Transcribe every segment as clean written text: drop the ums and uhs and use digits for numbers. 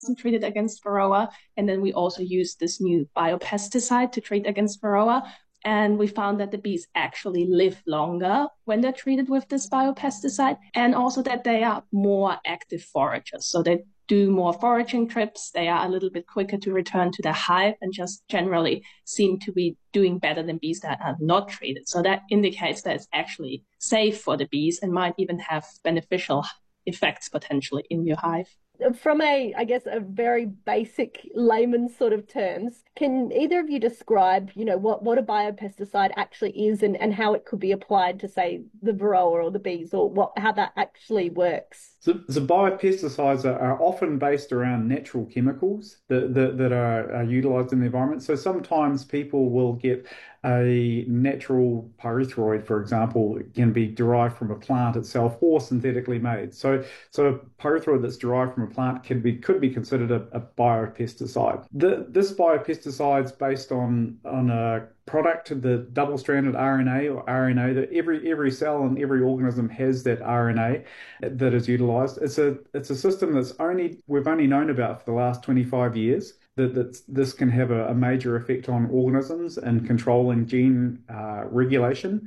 treated against Varroa. And then we also use this new biopesticide to treat against Varroa. And we found that the bees actually live longer when they're treated with this biopesticide, and also that they are more active foragers. So they do more foraging trips. They are a little bit quicker to return to the hive and just generally seem to be doing better than bees that are not treated. So that indicates that it's actually safe for the bees and might even have beneficial effects potentially in your hive. From a very basic layman's sort of terms, can either of you describe, what a biopesticide actually is and how it could be applied to, say, the Varroa or the bees, or how that actually works? So biopesticides are often based around natural chemicals that are utilized in the environment. So sometimes people will get a natural pyrethroid, for example, it can be derived from a plant itself or synthetically made. So a pyrethroid that's derived from a plant could be considered a biopesticide. This biopesticide is based on a product, the double-stranded RNA or RNA, that every cell and every organism has that RNA that is utilized. It's a system we've only known about for the last 25 years. That this can have a major effect on organisms and controlling gene regulation.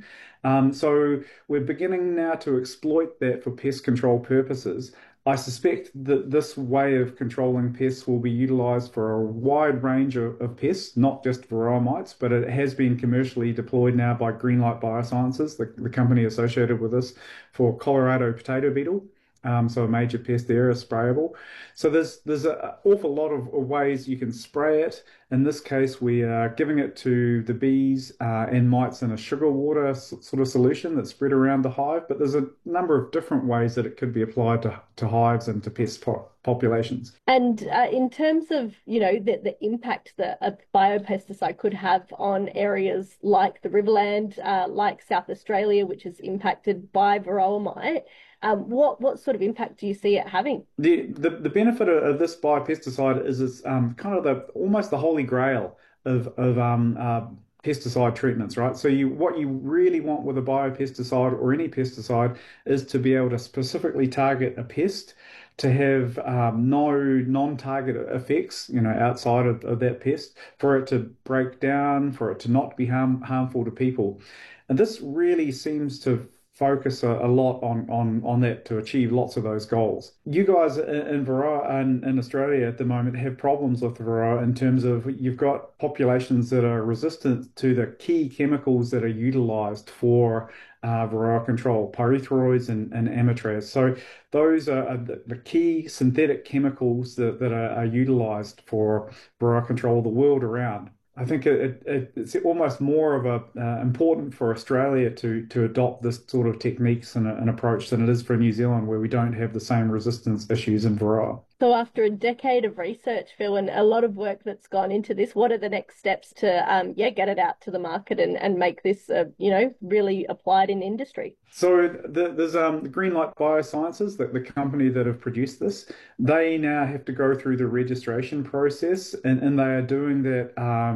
So we're beginning now to exploit that for pest control purposes. I suspect that this way of controlling pests will be utilized for a wide range of pests, not just varroa mites, but it has been commercially deployed now by Greenlight Biosciences, the company associated with this, for Colorado potato beetle. So a major pest there is sprayable. So there's an awful lot of ways you can spray it. In this case, we are giving it to the bees and mites in a sugar water sort of solution that's spread around the hive. But there's a number of different ways that it could be applied to hives and to pest populations. And in terms of, the impact that a biopesticide could have on areas like the Riverland, like South Australia, which is impacted by varroa mite, what sort of impact do you see it having? The benefit of this biopesticide is it's kind of almost the holy grail of pesticide treatments, right? So what you really want with a biopesticide or any pesticide is to be able to specifically target a pest, to have no non-target effects, outside of that pest, for it to break down, for it to not be harmful to people. And this really seems to focus a lot on that to achieve lots of those goals. You guys in Varroa and in Australia at the moment have problems with Varroa in terms of you've got populations that are resistant to the key chemicals that are utilized for Varroa control, pyrethroids and amitraz. So those are the key synthetic chemicals that are utilized for Varroa control the world around. I think it's almost more of important for Australia to adopt this sort of techniques and approach than it is for New Zealand, where we don't have the same resistance issues in Varroa. So after a decade of research, Phil, and a lot of work that's gone into this, what are the next steps to get it out to the market and make this really applied in industry? So there's Greenlight Biosciences, the company that have produced this. They now have to go through the registration process, and they are doing that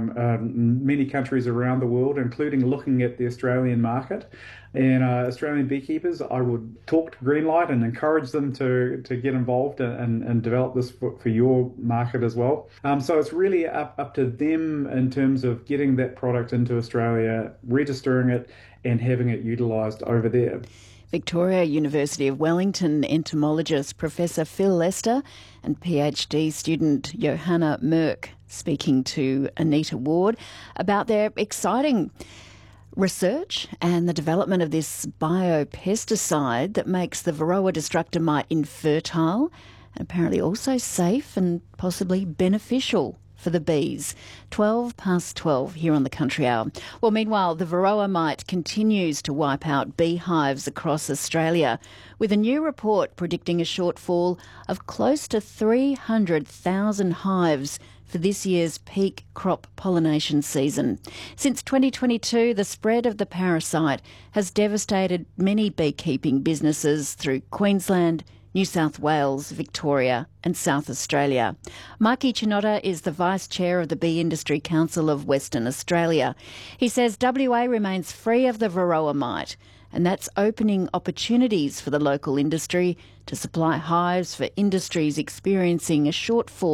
many countries around the world, including looking at the Australian market. And Australian beekeepers, I would talk to Greenlight and encourage them to get involved and develop this for your market as well. So it's really up to them in terms of getting that product into Australia, registering it, and having it utilised over there. Victoria University of Wellington entomologist Professor Phil Lester and PhD student Johanna Merck speaking to Anita Ward about their exciting research and the development of this biopesticide that makes the Varroa destructor mite infertile and apparently also safe and possibly beneficial for the bees. 12:12 here on the Country Hour. Well, meanwhile, the Varroa mite continues to wipe out beehives across Australia, with a new report predicting a shortfall of close to 300,000 hives for this year's peak crop pollination season. Since 2022, the spread of the parasite has devastated many beekeeping businesses through Queensland, New South Wales, Victoria and South Australia. Mikey Chinotta is the Vice Chair of the Bee Industry Council of Western Australia. He says WA remains free of the Varroa mite, and that's opening opportunities for the local industry to supply hives for industries experiencing a shortfall